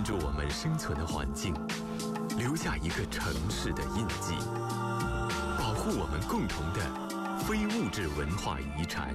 着我们生存的环境，留下一个城市的印记，保护我们共同的非物质文化遗产。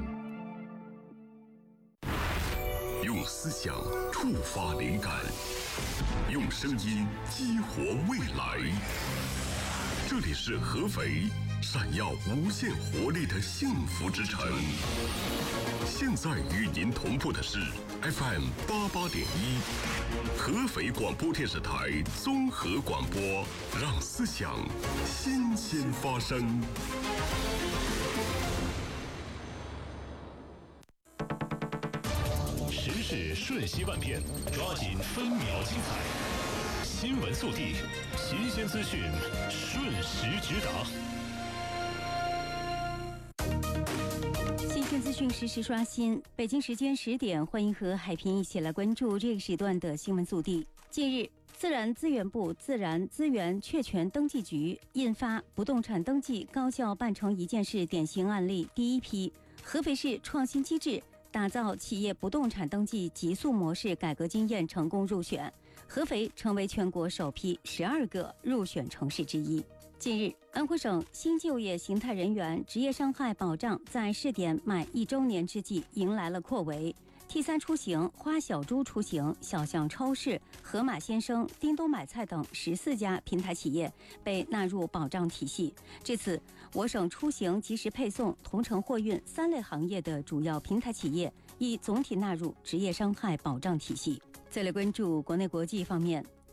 用思想触发灵感，用声音激活未来。这里是合肥，闪耀无限活力的幸福之城。现在与您同步的是 FM 88.1，合肥广播电视台综合广播，让思想新鲜发生。 时事瞬息万变，抓紧分秒精彩。新闻速递，新鲜资讯，瞬时直达。 新鲜资讯实时刷新。北京时间10点，欢迎和海平一起来关注这个时段的新闻速递。近日，自然资源部自然资源确权登记局印发不动产登记高效办成一件事典型案例第一批，合肥市创新机制打造企业不动产登记极速模式改革经验成功入选，合肥成为全国首批12个入选城市之一。近日，安徽省新就业形态人员职业伤害保障在试点满1周年之际迎来了扩围。T3出行、花小猪出行、小象超市、盒马鲜生、叮咚买菜等14家平台企业被纳入保障体系。至此，我省出行即时配送、同城货运3类行业的主要平台企业已总体纳入职业伤害保障体系。再来关注国内国际方面，